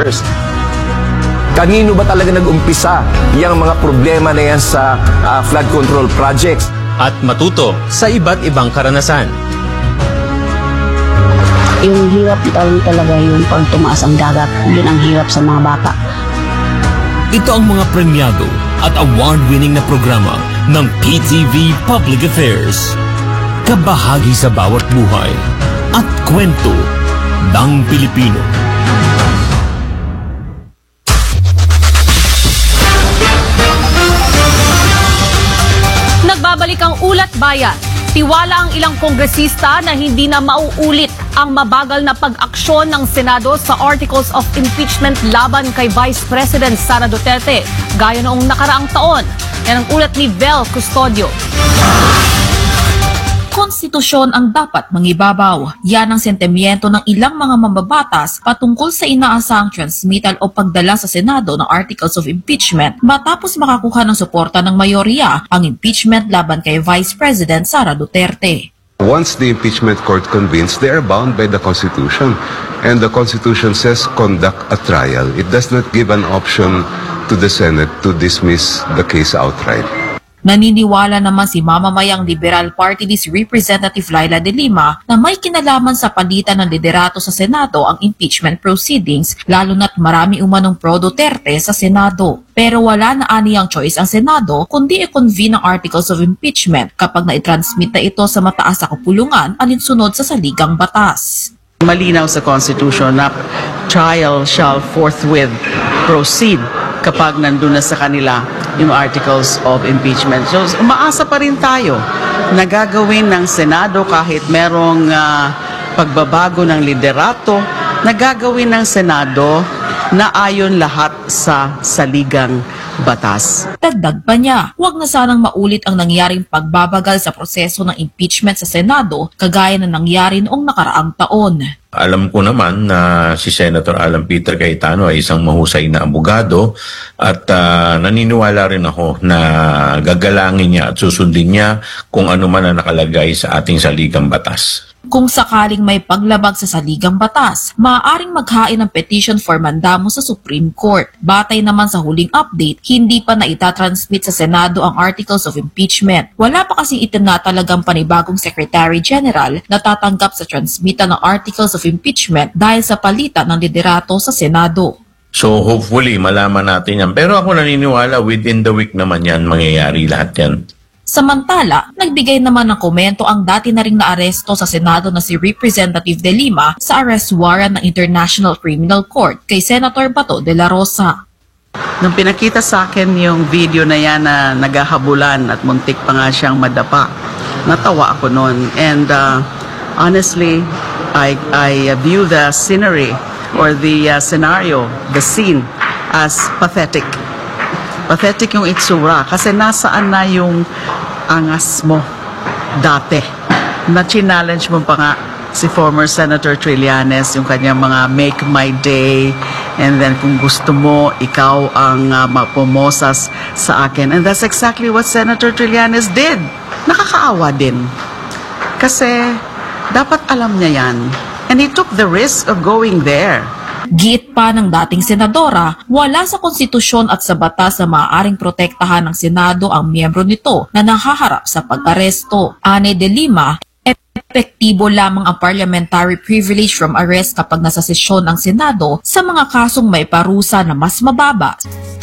first. Kanino ba talaga nag-umpisa yung mga problema na yan sa flood control projects? At matuto sa iba't ibang karanasan. Yung hirap talaga yung pag tumaas ang dagat. Yun ang hirap sa mga bata. Ito ang mga premiado at award-winning na programa ng PTV Public Affairs. Kabahagi sa bawat buhay at kwento ng Pilipino. Nagbabalik ang Ulat Bayan. Tiwala ang ilang kongresista na hindi na mauulit ang mabagal na pag-aksyon ng Senado sa Articles of Impeachment laban kay Vice President Sara Duterte, gaya noong nakaraang taon. Yan ang ulat ni Vel Custodio. Konstitusyon ang dapat mangibabaw. Yan ang sentimiento ng ilang mga mambabatas patungkol sa inaasahang transmittal o pagdala sa Senado ng Articles of Impeachment matapos makakuha ng suporta ng mayorya ang impeachment laban kay Vice President Sara Duterte. Once the impeachment court convenes, they are bound by the Constitution. And the Constitution says conduct a trial. It does not give an option to the Senate to dismiss the case outright. Naniniwala naman si mamamayang Liberal Party List Representative Laila De Lima na may kinalaman sa palitan ng liderato sa Senado ang impeachment proceedings, lalo na't marami umanong pro-Duterte sa Senado. Pero wala na aniyang choice ang Senado kundi i-convene ang Articles of Impeachment kapag na-transmit na ito sa mataas na kapulungan alinsunod sa saligang batas. Malinaw sa Constitution na trial shall forthwith proceed kapag nandun na sa kanila yung Articles of Impeachment. So, umaasa pa rin tayo na gagawin ng Senado kahit merong pagbabago ng liderato, na gagawin ng Senado na ayon lahat sa saligang batas. Dagdag pa niya, huwag na sanang maulit ang nangyaring pagbabagal sa proseso ng impeachment sa Senado kagaya na nangyari noong nakaraang taon. Alam ko naman na si Senator Alan Peter Cayetano ay isang mahusay na abogado at naniniwala rin ako na gagalangin niya at susundin niya kung ano man ang nakalagay sa ating saligang batas. Kung sakaling may paglabag sa saligang batas, maaaring maghain ng petition for mandamo sa Supreme Court. Batay naman sa huling update, hindi pa na itatransmit sa Senado ang Articles of Impeachment. Wala pa kasing itinatalagang panibagong Secretary General na tatanggap sa transmittal ng Articles of Impeachment dahil sa palitan ng liderato sa Senado. So hopefully malaman natin yan. Pero ako naniniwala within the week naman yan mangyayari lahat yan. Samantala, nagbigay naman ng komento ang dati na ring naaresto sa Senado na si Representative De Lima sa arrest warrant ng International Criminal Court kay Senator Bato de la Rosa. Nung pinakita sa akin yung video na yan na naghahabulan at muntik pa nga siyang madapa, natawa ako noon. And honestly, I view the scenery or the scenario, the scene, as pathetic. Pathetic yung itsura kasi nasaan na yung angas mo dati. Na-challenge mo pa nga si former Senator Trillanes, yung kanyang mga make my day, and then kung gusto mo, ikaw ang mapumosas sa akin. And that's exactly what Senator Trillanes did. Nakakaawa din. Kasi dapat alam niya yan. And he took the risk of going there. Giit pa ng dating senadora, wala sa konstitusyon at sa batas na maaaring protektahan ng Senado ang miyembro nito na nahaharap sa pag-aresto. Ane De Lima, epektibo lamang ang parliamentary privilege from arrest kapag nasa sesyon ang Senado sa mga kasong may parusa na mas mababa